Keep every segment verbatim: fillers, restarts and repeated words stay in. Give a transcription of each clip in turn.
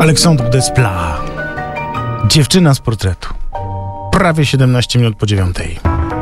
Alexandre Desplat. Dziewczyna z portretu. Prawie siedemnaście minut po dziewiątej.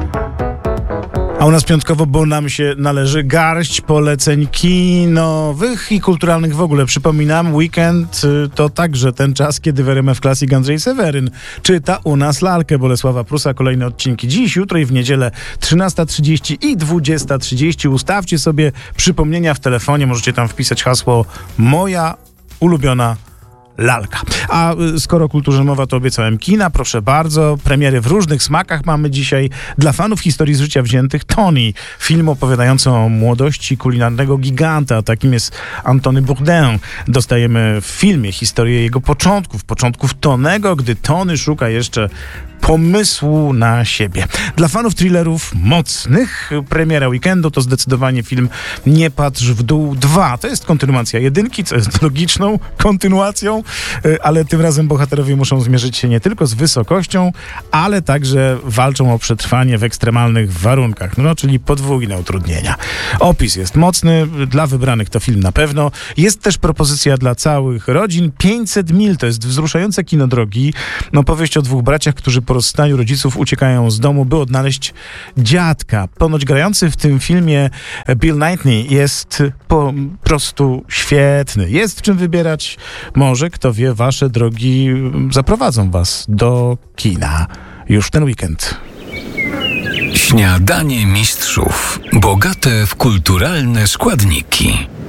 A u nas piątkowo, bo nam się należy garść poleceń kinowych i kulturalnych w ogóle. Przypominam, weekend to także ten czas, kiedy w R M F Classic Andrzej Seweryn czyta u nas lalkę Bolesława Prusa. Kolejne odcinki dziś, jutro i w niedzielę trzynasta trzydzieści i dwudziesta trzydzieści. Ustawcie sobie przypomnienia w telefonie. Możecie tam wpisać hasło moja ulubiona lalka. A skoro o kulturze mowa, to obiecałem kina. Proszę bardzo, premiery w różnych smakach mamy dzisiaj. Dla fanów historii z życia wziętych Tony, film opowiadający o młodości kulinarnego giganta, takim jest Antony Bourdain. Dostajemy w filmie historię jego początków, początków Tonego, gdy Tony szuka jeszcze pomysłu na siebie. Dla fanów thrillerów mocnych premiera weekendu to zdecydowanie film Nie patrz w dół dwa. To jest kontynuacja jedynki, co jest logiczną kontynuacją, ale tym razem bohaterowie muszą zmierzyć się nie tylko z wysokością, ale także walczą o przetrwanie w ekstremalnych warunkach, no czyli podwójne utrudnienia. Opis jest mocny, dla wybranych to film na pewno. Jest też propozycja dla całych rodzin. pięćset mil to jest wzruszające kino drogi. Opowieść o dwóch braciach, którzy po rozstaniu rodziców uciekają z domu, by odnaleźć dziadka. Ponoć grający w tym filmie Bill Nighy jest po prostu świetny. Jest w czym wybierać. Może, kto wie, wasze drogi zaprowadzą was do kina już w ten weekend. Śniadanie mistrzów. Bogate w kulturalne składniki.